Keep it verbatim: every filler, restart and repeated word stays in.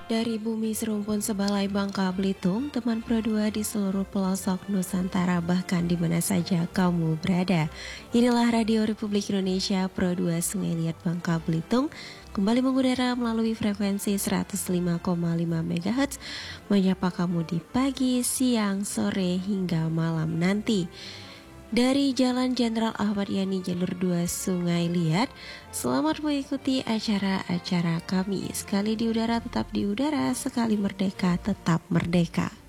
Dari bumi serumpun sebalai Bangka Belitung, teman Pro dua di seluruh pelosok Nusantara bahkan di mana saja kamu berada. Inilah Radio Republik Indonesia Pro dua Sungai Liat Bangka Belitung kembali mengudara melalui frekuensi seratus lima koma lima megahertz, menyapa kamu di pagi, siang, sore hingga malam nanti. Dari Jalan Jenderal Ahmad Yani Jalur dua Sungai Liat, selamat mengikuti acara-acara kami. Sekali di udara tetap di udara, sekali merdeka tetap merdeka.